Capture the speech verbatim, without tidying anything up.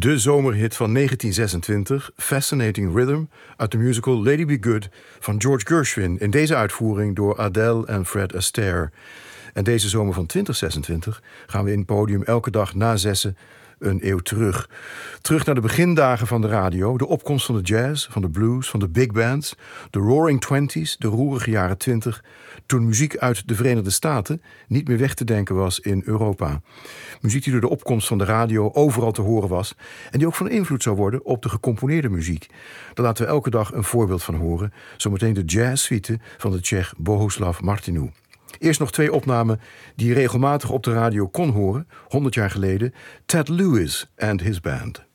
De zomerhit van negentien zesentwintig, Fascinating Rhythm, uit de musical Lady Be Good van George Gershwin, in deze uitvoering door Adele en Fred Astaire. En deze zomer van twintig zesentwintig gaan we in het podium elke dag na zessen een eeuw terug. Terug naar de begindagen van de radio, de opkomst van de jazz, van de blues, van de big bands, de roaring twenties, de roerige jaren twintig, toen muziek uit de Verenigde Staten niet meer weg te denken was in Europa. Muziek die door de opkomst van de radio overal te horen was en die ook van invloed zou worden op de gecomponeerde muziek. Daar laten we elke dag een voorbeeld van horen, zometeen de jazzsuite van de Tsjech Bohuslav Martinu. Eerst nog twee opnamen die je regelmatig op de radio kon horen, honderd jaar geleden, Ted Lewis and his band.